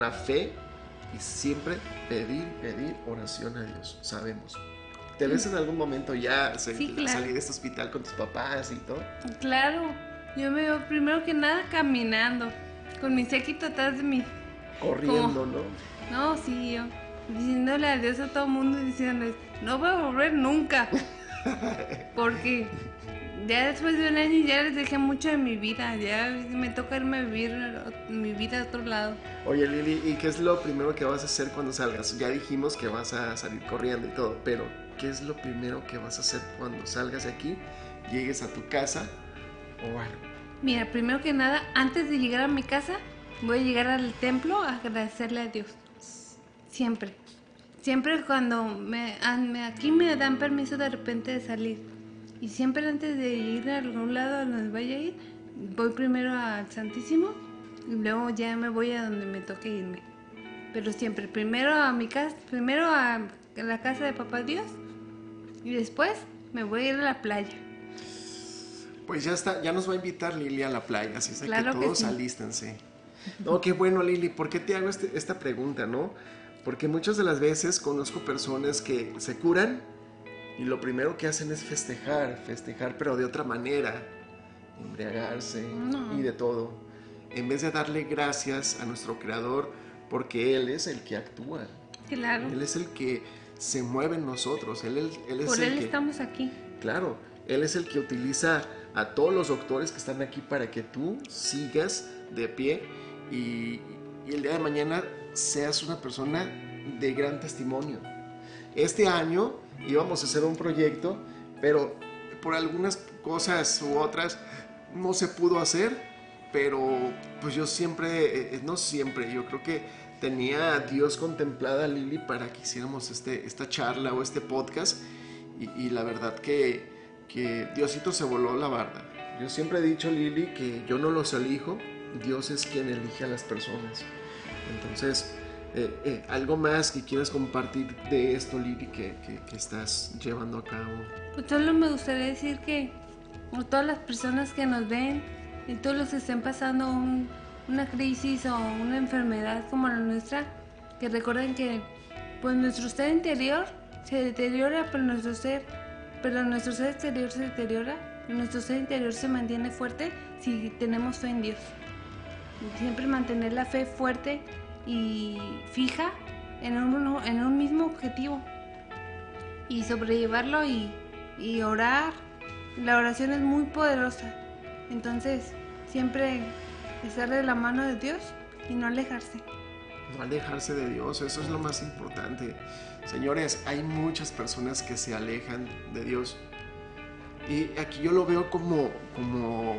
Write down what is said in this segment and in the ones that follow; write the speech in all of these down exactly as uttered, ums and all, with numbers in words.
la fe y siempre pedir, pedir oración a Dios, sabemos. ¿Te ves en algún momento ya se, Sí, claro. salir de este hospital con tus papás y todo? Claro, yo me veo primero que nada caminando, con mi séquito atrás de mí. Corriendo, Como- ¿no? No, sí, yo diciéndole adiós a todo el mundo y diciéndoles, no voy a volver nunca. Porque ya después de un año ya les dejé mucho de mi vida, ya me toca irme a vivir mi vida a otro lado. Oye, Lili, ¿y qué es lo primero que vas a hacer cuando salgas? Ya dijimos que vas a salir corriendo y todo, pero ¿qué es lo primero que vas a hacer cuando salgas de aquí, llegues a tu casa o algo? Mira, primero que nada, antes de llegar a mi casa, voy a llegar al templo a agradecerle a Dios. Siempre. Siempre cuando me, a- me- aquí me dan permiso de repente de salir. Y siempre antes de ir a algún lado a donde vaya a ir, voy primero al Santísimo y luego ya me voy a donde me toque irme. Pero siempre, primero a mi casa, primero a la casa de Papá Dios y después me voy a ir a la playa. Pues ya está, ya nos va a invitar Lili a la playa, así es Claro que que todos sí. alístense. No, qué bueno, Lili, ¿por qué te hago este- esta pregunta, no? Porque muchas de las veces conozco personas que se curan y lo primero que hacen es festejar, festejar, pero de otra manera, embriagarse No. y de todo, en vez de darle gracias a nuestro Creador, porque Él es el que actúa, Claro. Él es el que se mueve en nosotros, Él, él- él es Por el él que... estamos aquí. Claro, Él es el que utiliza a todos los doctores que están aquí para que tú sigas de pie y, y el día de mañana seas una persona de gran testimonio. Este año íbamos a hacer un proyecto, pero por algunas cosas u otras no se pudo hacer, pero pues yo siempre, eh, no siempre, yo creo que tenía a Dios contemplada a Lili para que hiciéramos este, esta charla o este podcast y, y la verdad que, que Diosito se voló la barda. Yo siempre he dicho, Lili, que yo no los elijo, Dios es quien elige a las personas. Entonces, eh, eh, algo más que quieras compartir de esto, Lili, que, que, que estás llevando a cabo. Pues solo me gustaría decir que a todas las personas que nos ven y todos los que estén pasando un- una crisis o una enfermedad como la nuestra, que recuerden que pues nuestro ser interior se deteriora, pero nuestro ser, pero nuestro ser exterior se deteriora y nuestro ser interior se mantiene fuerte si tenemos fe en Dios. Siempre mantener la fe fuerte y fija en un, en un mismo objetivo y sobrellevarlo y, y orar. La oración es muy poderosa, entonces siempre estar de la mano de Dios y no alejarse. No alejarse de Dios, eso es lo más importante. Señores, hay muchas personas que se alejan de Dios. Y aquí yo lo veo como, como...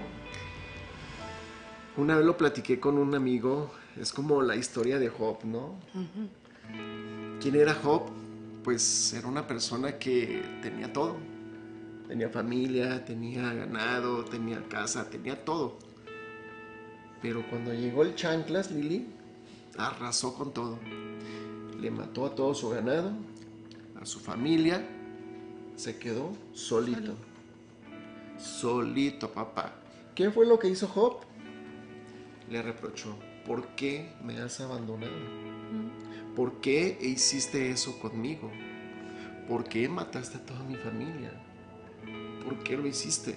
Una vez lo platiqué con un amigo, es como la historia de Job, ¿no? ¿Quién era Job? Pues era una persona que tenía todo. Tenía familia, tenía ganado, tenía casa, tenía todo. Pero cuando llegó el chanclas, Lili, arrasó con todo. Le mató a todo su ganado, a su familia, se quedó solito. Solito, papá. ¿Qué fue lo que hizo Job? Le reprochó, ¿por qué me has abandonado? ¿Por qué hiciste eso conmigo? ¿Por qué mataste a toda mi familia? ¿Por qué lo hiciste?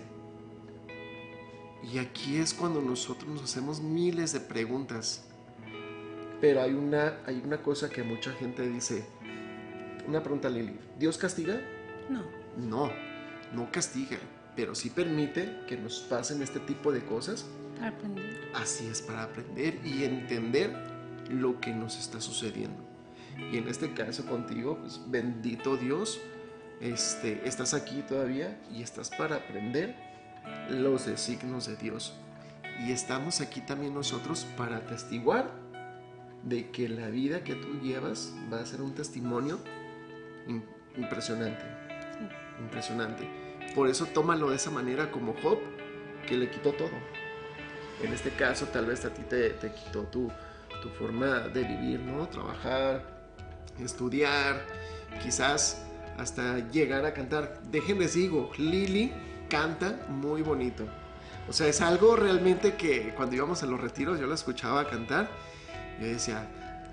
Y aquí es cuando nosotros nos hacemos miles de preguntas. Pero hay una, hay una cosa que mucha gente dice. Una pregunta, Lili. ¿Dios castiga? No. No, no castiga, pero sí permite que nos pasen este tipo de cosas. Para aprender. Así es, para aprender y entender lo que nos está sucediendo. Y en este caso contigo, pues bendito Dios, este, estás aquí todavía y estás para aprender los designios de Dios. Y estamos aquí también nosotros para atestiguar de que la vida que tú llevas va a ser un testimonio impresionante. Impresionante. Por eso tómalo de esa manera como Job, que le quitó todo. En este caso, tal vez a ti te, te quitó tu, tu forma de vivir, ¿no? Trabajar, estudiar, quizás hasta llegar a cantar. Déjenles digo, Lili canta muy bonito. O sea, es algo realmente que cuando íbamos a los retiros yo la escuchaba cantar. Yo decía,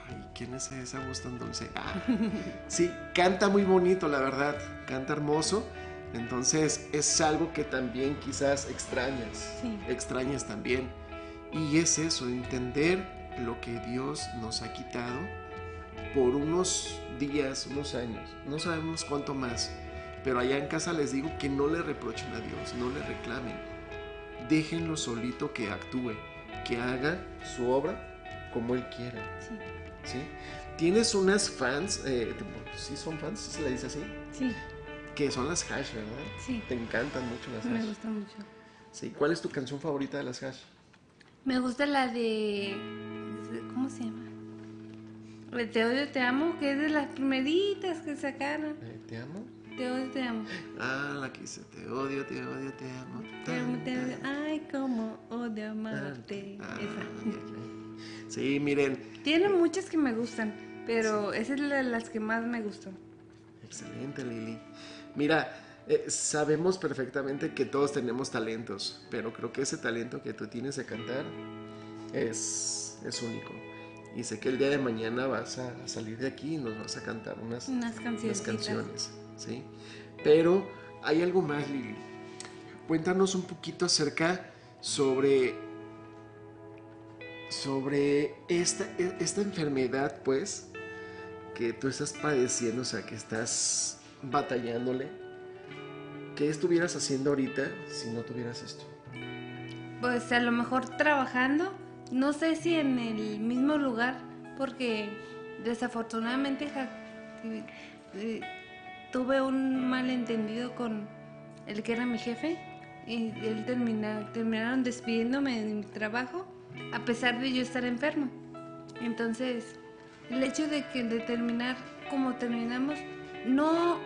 Ay, ¿quién es esa voz tan dulce? Ah, sí, canta muy bonito, la verdad, canta hermoso. Entonces es algo que también quizás extrañas, Sí. extrañas también. Y es eso, entender lo que Dios nos ha quitado por unos días, unos años, no sabemos cuánto más. Pero allá en casa les digo que no le reprochen a Dios, no le reclamen. Déjenlo solito que actúe, que haga su obra como Él quiera. Sí. ¿Sí? Tienes unas fans, eh, ¿sí son fans? ¿Se le dice así? Sí. Que son las Hash, ¿verdad? Sí. Te encantan mucho las Hash. Me gusta mucho. Sí. ¿Cuál es tu canción favorita de las Hash? Me gusta la de... ¿Cómo se llama? De Te odio, te amo, que es de las primeritas que sacaron. Eh, ¿Te amo? Te odio, te amo. Ah, la que dice, te odio, te odio, te amo. Te amo, te odio. tan, Ay, cómo odio amarte. Ah, Esa. ay, ay. Sí, miren. Tiene muchas que me gustan, pero esa es la de las que más me gustan. Excelente, Lili. Mira, eh, sabemos perfectamente que todos tenemos talentos, pero creo que ese talento que tú tienes de cantar es, es único. Y sé que el día de mañana vas a, a salir de aquí y nos vas a cantar unas, Unas canciones. unas canciones, ¿sí? Pero hay algo más, Lili. Cuéntanos un poquito acerca sobre, sobre esta, esta enfermedad, pues, que tú estás padeciendo, o sea, que estás batallándole. ¿Qué estuvieras haciendo ahorita si no tuvieras esto? Pues a lo mejor trabajando, no sé si en el mismo lugar, porque desafortunadamente ja, eh, tuve un malentendido con el que era mi jefe y él termina, terminaron despidiéndome de mi trabajo a pesar de yo estar enfermo. Entonces, el hecho de que de terminar como terminamos, no,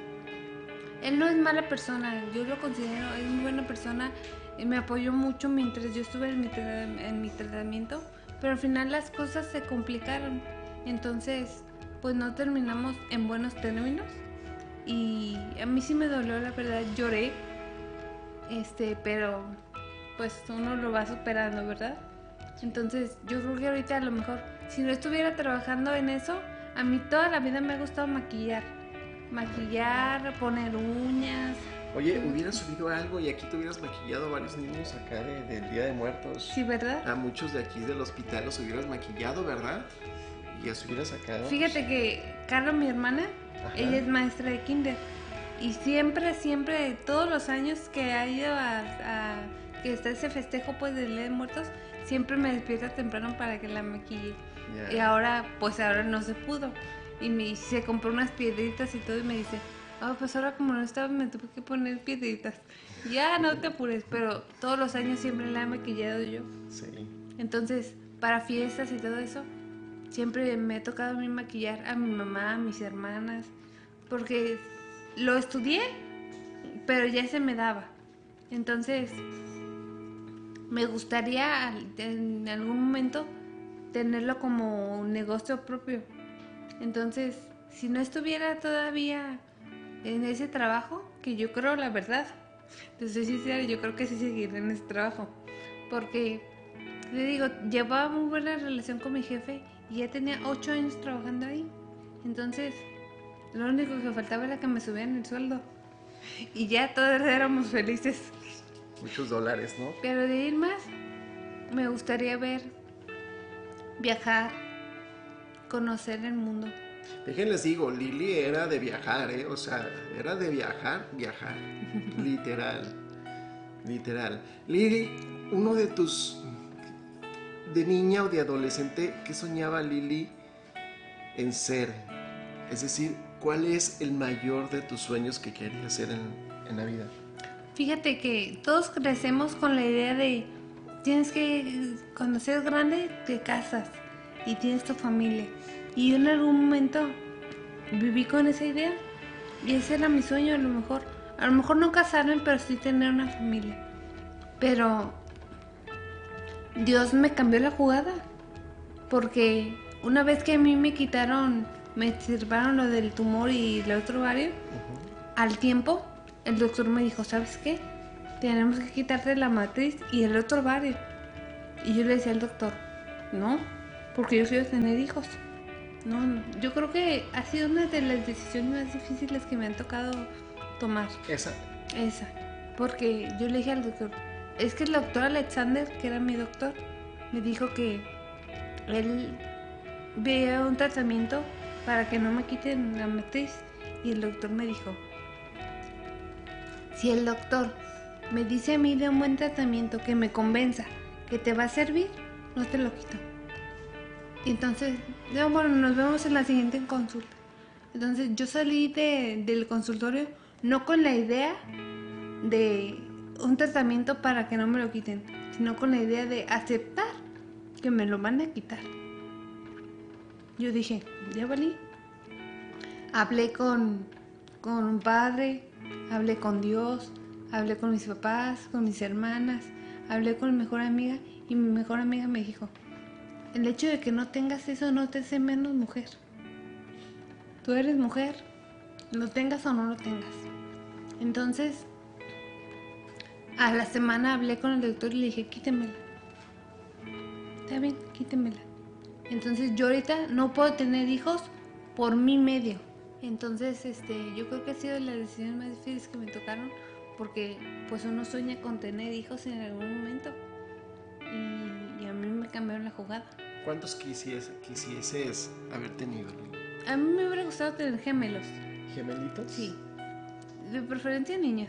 él no es mala persona, yo lo considero, es muy buena persona, y me apoyó mucho mientras yo estuve en mi, tra- en mi tratamiento, pero al final las cosas se complicaron, entonces pues no terminamos en buenos términos y a mí sí me dolió, la verdad, lloré, este, pero pues uno lo va superando, ¿verdad? Entonces yo creo que ahorita a lo mejor si no estuviera trabajando en eso, a mí toda la vida me ha gustado maquillar, maquillar, poner uñas. Oye, hubieras subido algo y aquí te hubieras maquillado a varios niños acá de- del Día de Muertos. Sí, ¿verdad? A muchos de aquí del hospital los hubieras maquillado, ¿verdad? Y las hubieras sacado. Fíjate que Carla, mi hermana, Ajá. ella es maestra de kinder y siempre, siempre, todos los años que ha ido a, a que está ese festejo pues del Día de Muertos, siempre me despierta temprano para que la maquille. Ya. Y ahora, pues ahora no se pudo. Y me, se compró unas piedritas y todo y me dice, ah, pues ahora como no estaba me tuve que poner piedritas. Ya, no te apures, pero todos los años siempre la he maquillado yo. Sí. Entonces, para fiestas y todo eso, siempre me ha tocado a mí maquillar a mi mamá, a mis hermanas, porque lo estudié, pero ya se me daba. Entonces, me gustaría en algún momento tenerlo como un negocio propio. Entonces, si no estuviera todavía en ese trabajo, que yo creo la verdad, te soy sincera, yo creo que sí seguiré en ese trabajo, porque le digo, llevaba muy buena relación con mi jefe y ya tenía ocho años trabajando ahí. Entonces, lo único que faltaba era que me subieran el sueldo y ya todos éramos felices. Muchos dólares, ¿no? Pero de ir más, me gustaría ver, viajar, conocer el mundo. Déjenles digo, Lili era de viajar, ¿eh? O sea, era de viajar, viajar. Literal. Literal. Lili, uno de tus... de niña o de adolescente, ¿qué soñaba Lili en ser? Es decir, ¿cuál es el mayor de tus sueños que querías hacer en, en la vida? Fíjate que todos crecemos con la idea de tienes que, cuando seas grande, te casas y tienes tu familia. Y yo en algún momento viví con esa idea y ese era mi sueño a lo mejor. A lo mejor no casarme, pero sí tener una familia. Pero Dios me cambió la jugada porque una vez que a mí me quitaron, me extirparon lo del tumor y el otro ovario, uh-huh. Al tiempo el doctor me dijo, ¿sabes qué? Tenemos que quitarte la matriz y el otro ovario. Y yo le decía al doctor, no, porque yo quiero tener hijos. No, no, yo creo que ha sido una de las decisiones más difíciles que me han tocado tomar. Esa. Esa. Porque yo le dije al doctor, es que el doctor Alexander, que era mi doctor, me dijo que él veía un tratamiento para que no me quiten la matriz. Y el doctor me dijo, si el doctor me dice a mí de un buen tratamiento que me convenza que te va a servir, no te lo quito. Y entonces, yo, bueno, nos vemos en la siguiente consulta. Entonces yo salí de, del consultorio no con la idea de un tratamiento para que no me lo quiten, sino con la idea de aceptar que me lo van a quitar. Yo dije, ya valí. Hablé con, con un padre, hablé con Dios, hablé con mis papás, con mis hermanas, hablé con mi mejor amiga y mi mejor amiga me dijo, el hecho de que no tengas eso no te hace menos mujer. Tú eres mujer, lo tengas o no lo tengas. Entonces, a la semana hablé con el doctor y le dije, quítemela. Está bien, quítemela. Entonces yo ahorita no puedo tener hijos por mi medio. Entonces, este, yo creo que ha sido las decisiones más difíciles que me tocaron, porque pues uno sueña con tener hijos en algún momento. Y, y a mí me cambiaron la jugada. ¿Cuántos quisies, quisieses haber tenido, Lili? A mí me hubiera gustado tener gemelos. ¿Gemelitos? Sí. De preferencia niñas.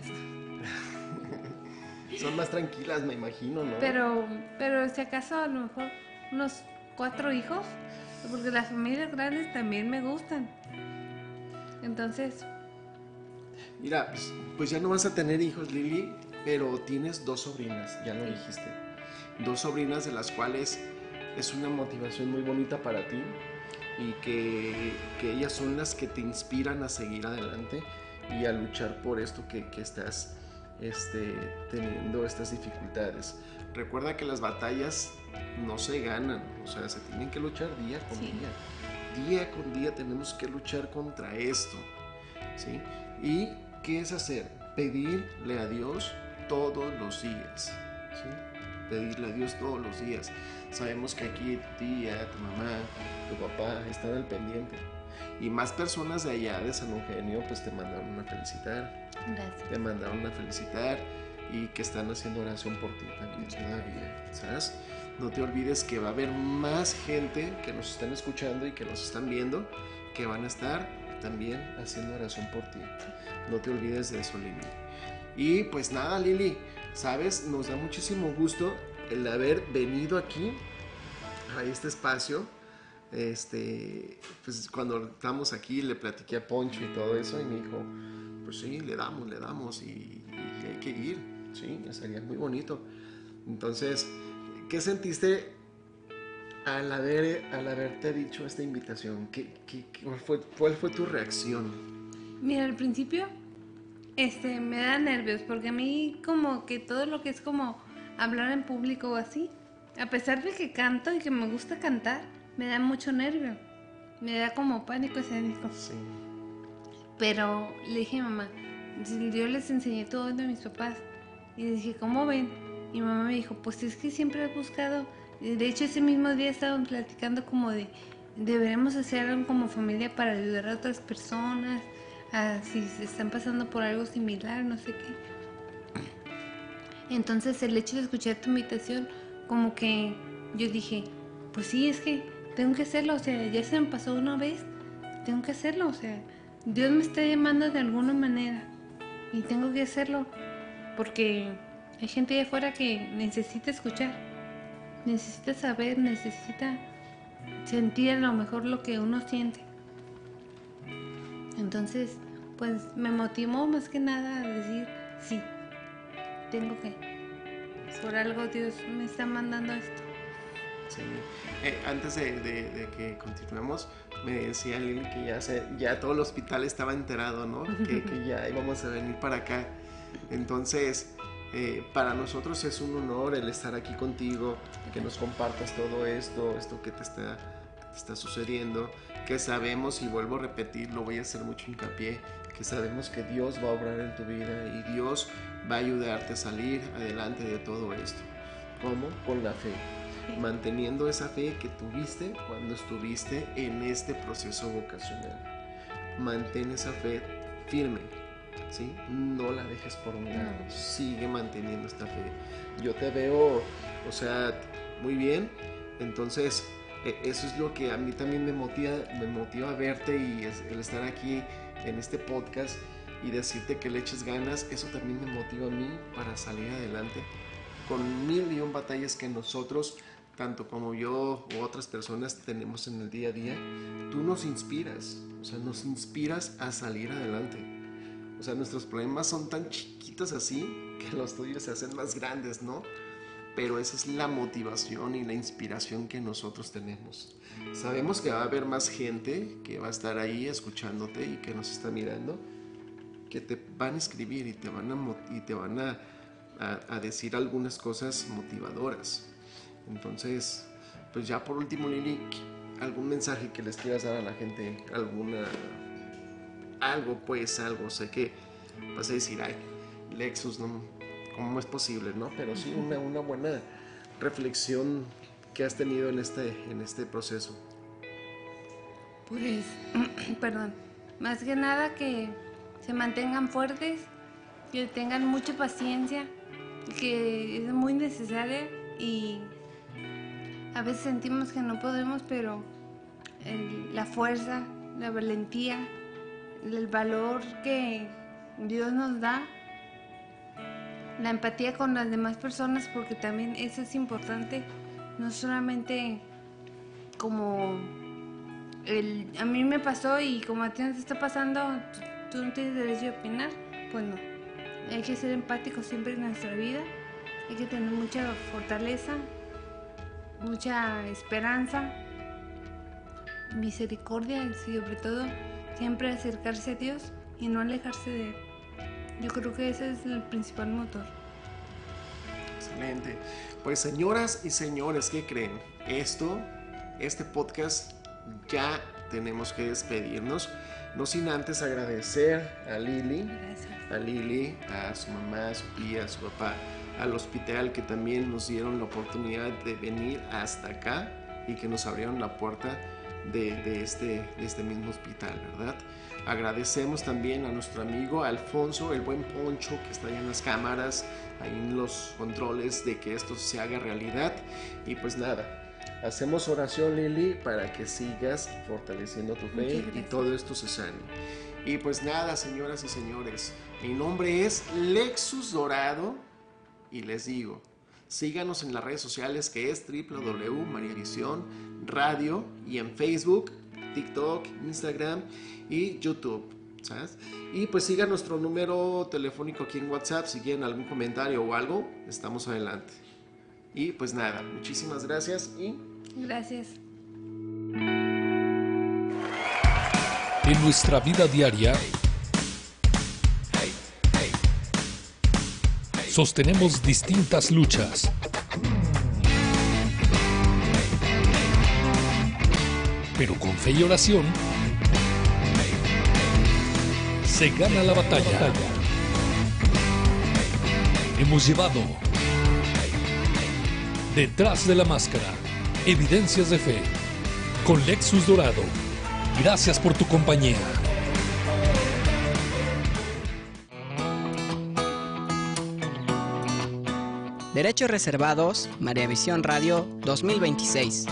Son más tranquilas, me imagino, ¿no? Pero, pero si acaso a lo mejor unos cuatro hijos, porque las familias grandes también me gustan. Entonces, mira, pues, pues ya no vas a tener hijos, Lili, pero tienes dos sobrinas, ya lo dijiste. Dos sobrinas de las cuales es una motivación muy bonita para ti y que, que ellas son las que te inspiran a seguir adelante y a luchar por esto que, que estás este, teniendo estas dificultades. Recuerda que las batallas no se ganan, o sea, se tienen que luchar día con sí. día. Día con día tenemos que luchar contra esto, ¿sí? ¿Y qué es hacer? Pedirle a Dios todos los días, ¿sí? Pedirle a Dios todos los días. Sabemos que aquí tu tía, tu mamá, tu papá están al pendiente. Y más personas de allá de San Eugenio pues te mandaron a felicitar. Gracias. Te mandaron a felicitar y que están haciendo oración por ti también todavía, ¿sabes? No te olvides que va a haber más gente que nos están escuchando y que nos están viendo que van a estar también haciendo oración por ti. No te olvides de eso, Lili. Y pues nada, Lili, ¿sabes? Nos da muchísimo gusto el haber venido aquí a este espacio. Este, pues cuando estamos aquí le platiqué a Poncho y todo eso y me dijo, pues sí, le damos, le damos y, y hay que ir, sí, sería muy bonito. Entonces, ¿qué sentiste al, haber, al haberte dicho esta invitación? ¿Qué, qué, cuál, fue, ¿Cuál fue tu reacción? Mira, al principio este, me da nervios, porque a mí como que todo lo que es como hablar en público o así, a pesar de que canto y que me gusta cantar, me da mucho nervio, me da como pánico escénico. Sí. Pero le dije a mamá, yo les enseñé todo a mis papás y le dije, ¿cómo ven? Y mamá me dijo, pues es que siempre he buscado, de hecho ese mismo día estaban platicando como de, deberemos hacer algo como familia para ayudar a otras personas, a si se están pasando por algo similar, no sé qué. Entonces el hecho de escuchar tu invitación, como que yo dije, pues sí, es que tengo que hacerlo, o sea, ya se me pasó una vez, tengo que hacerlo, o sea, Dios me está llamando de alguna manera y tengo que hacerlo porque hay gente de afuera que necesita escuchar, necesita saber, necesita sentir a lo mejor lo que uno siente. Entonces, pues me motivó más que nada a decir, sí, tengo que, por algo Dios me está mandando esto. Sí. Eh, antes de, de, de que continuemos, me decía Lili que ya, se, ya todo el hospital estaba enterado, ¿no? Que, que ya íbamos a venir para acá. Entonces, eh, para nosotros es un honor el estar aquí contigo, que nos compartas todo esto, esto que te está, que te está sucediendo, que sabemos, y vuelvo a repetir, lo voy a hacer mucho hincapié, que sabemos que Dios va a obrar en tu vida y Dios va a ayudarte a salir adelante de todo esto. ¿Cómo? Con la fe. Sí. Manteniendo esa fe que tuviste cuando estuviste en este proceso vocacional. Mantén esa fe firme, ¿sí? No la dejes por un lado, No. sigue manteniendo esta fe. Yo te veo, o sea, muy bien, entonces eso es lo que a mí también me motiva, me motiva a verte y el estar aquí en este podcast y decirte que le eches ganas. Eso también me motiva a mí para salir adelante con mil y un batallas que nosotros, tanto como yo u otras personas, tenemos en el día a día. Tú nos inspiras, o sea, nos inspiras a salir adelante. O sea, nuestros problemas son tan chiquitos así que los tuyos se hacen más grandes, ¿no? Pero esa es la motivación y la inspiración que nosotros tenemos. Sabemos que va a haber más gente que va a estar ahí escuchándote y que nos está mirando, que te van a escribir y te van a, y te van a, a, a decir algunas cosas motivadoras. Entonces, pues ya por último, Lili, ¿algún mensaje que les quieras dar a la gente? ¿Alguna... algo, pues, algo? Sé que vas a decir, ay, Lexus, no... ¿cómo es posible, no? Pero sí una, una buena reflexión que has tenido en este, en este proceso. Pues, perdón, más que nada que se mantengan fuertes, que tengan mucha paciencia, que es muy necesaria y a veces sentimos que no podemos, pero el, la fuerza, la valentía, el valor que Dios nos da, la empatía con las demás personas, porque también eso es importante, no solamente como el, a mí me pasó y como a ti no te está pasando, tú, tú no tienes derecho de opinar, pues no. Hay que ser empáticos siempre en nuestra vida, hay que tener mucha fortaleza, mucha esperanza, misericordia y sobre todo siempre acercarse a Dios y no alejarse de Él. Yo creo que ese es el principal motor. Excelente. Pues señoras y señores, ¿qué creen? Esto, este podcast, ya tenemos que despedirnos. No sin antes agradecer a Lili, Gracias. a Lili, a su mamá, a su tía, a su papá, al hospital que también nos dieron la oportunidad de venir hasta acá y que nos abrieron la puerta de, de, este, de este mismo hospital, ¿verdad? Agradecemos también a nuestro amigo Alfonso, el buen Poncho, que está ahí en las cámaras, ahí en los controles de que esto se haga realidad. Y pues nada, hacemos oración, Lili, para que sigas fortaleciendo tu fe y todo esto se sane. Y pues nada, señoras y señores, mi nombre es Lexus Dorado y les digo, síganos en las redes sociales que es doble u doble u doble u punto mariavisión radio y en Facebook, TikTok, Instagram y YouTube, ¿sabes? Y pues sigan nuestro número telefónico aquí en WhatsApp si quieren algún comentario o algo, estamos adelante. Y pues nada, muchísimas gracias y... Gracias. En nuestra vida diaria, sostenemos distintas luchas. Pero con fe y oración, se gana la batalla. Hemos llevado Detrás de la Máscara, Evidencias de Fe, con Lexus Dorado. Gracias por tu compañía. Derechos reservados, Mariavisión Radio dos mil veintiséis.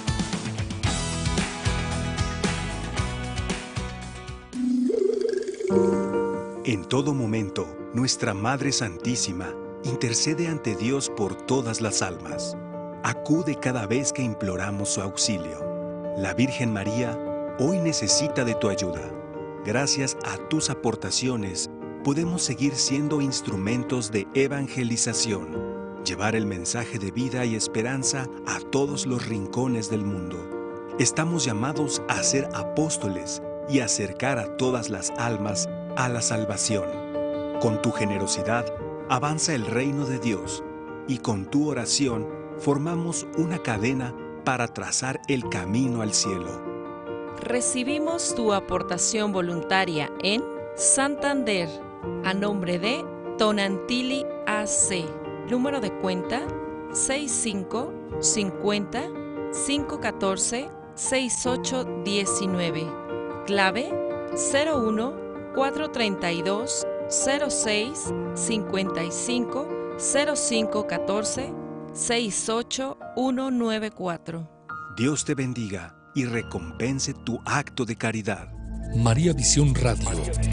En todo momento, nuestra Madre Santísima intercede ante Dios por todas las almas. Acude cada vez que imploramos su auxilio. La Virgen María hoy necesita de tu ayuda. Gracias a tus aportaciones, podemos seguir siendo instrumentos de evangelización, llevar el mensaje de vida y esperanza a todos los rincones del mundo. Estamos llamados a ser apóstoles y acercar a todas las almas a la salvación. Con tu generosidad, avanza el reino de Dios y con tu oración formamos una cadena para trazar el camino al cielo. Recibimos tu aportación voluntaria en Santander, a nombre de Tonantili A C. Número de cuenta sesenta y cinco, cincuenta, quinientos catorce, sesenta y ocho diecinueve. Clave cero uno, cuatrocientos treinta y dos, cero seis, cincuenta y cinco, cero cinco catorce, sesenta y ocho ciento noventa y cuatro. Dios te bendiga y recompense tu acto de caridad. María Visión Radio.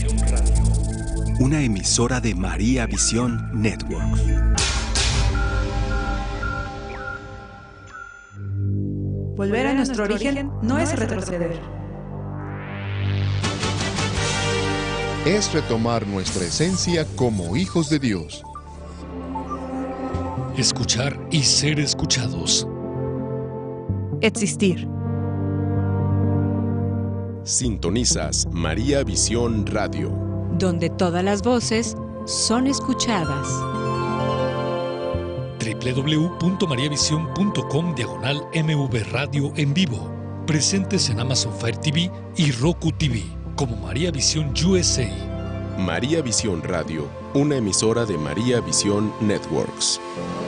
Una emisora de María Visión Network. Volver a nuestro origen no es retroceder. Es retomar nuestra esencia como hijos de Dios. Escuchar y ser escuchados. Existir. Sintonizas María Visión Radio, donde todas las voces son escuchadas. doble u doble u doble u punto maría visión punto com diagonal M V Radio en vivo. Presentes en Amazon Fire T V y Roku T V como María Visión U S A. María Visión Radio, una emisora de María Visión Networks.